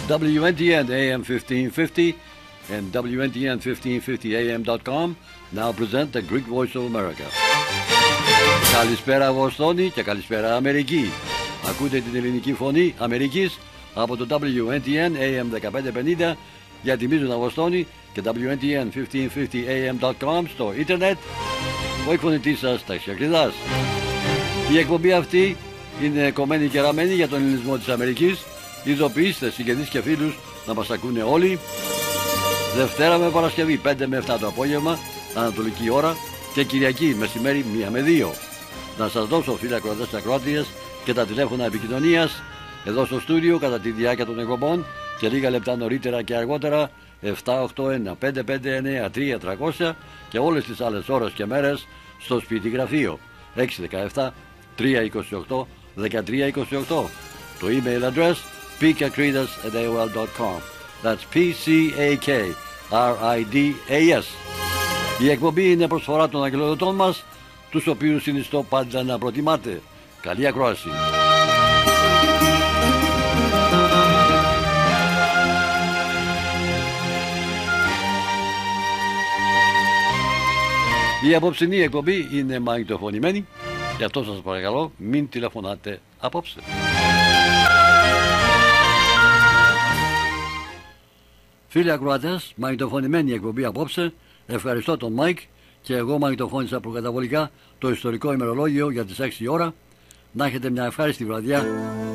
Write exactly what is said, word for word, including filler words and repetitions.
W N T N A M fifteen fifty and W N T N fifteen fifty A M dot com now present the Greek Voice of America. Καλησπέρα Βοστόνη και καλησπέρα Αμερική. Ακούτε την ελληνική φωνή Αμερικής από το W N T N A M fifteen fifty για τη Μίζωνα Βοστόνη και W N T N fifteen fifty A M dot com στο ίντερνετ. Ο εκφωνητής σας Ταξιακριδάς. Η εκπομπή αυτή είναι κομμένη και ραμμένη για τον ελληνισμό της Αμερικής. Ειδοποιήστε συγγενείς και φίλους να μας ακούνε όλοι. Δευτέρα με Παρασκευή πέντε με επτά το απόγευμα Ανατολική ώρα και Κυριακή μεσημέρι μία με δύο. Να σας δώσω φίλοι ακροατές και ακροάτριες και τα τηλέφωνα επικοινωνίας εδώ στο στούντιο κατά τη διάρκεια των εκπομπών και λίγα λεπτά νωρίτερα και αργότερα επτά οκτώ ένα πέντε πέντε εννέα τρία τριακόσια και όλες τις άλλες ώρες και μέρες στο σπίτι γραφείο έξι ένα επτά τρία είκοσι οκτώ δεκατρία είκοσι οκτώ. Το email address p k a k r i d a s at A O L dot com. That's P C A K R I D A S. Η εκπομπή είναι προσφορά των αγγελοδοτών μας, τους οποίους συνιστώ πάντα να προτιμάτε. Καλή ακρόαση. Η απόψινή εκπομπή είναι μαγνητοφωνημένη, γι' αυτό σας παρακαλώ μην τηλεφωνάτε απόψε. Φίλοι ακροατές, μαγνητοφωνημένη εκπομπή απόψε. Ευχαριστώ τον Μάικ και εγώ μαγνητοφώνησα προκαταβολικά το ιστορικό ημερολόγιο για τις έξι ώρα. Να έχετε μια ευχάριστη βραδιά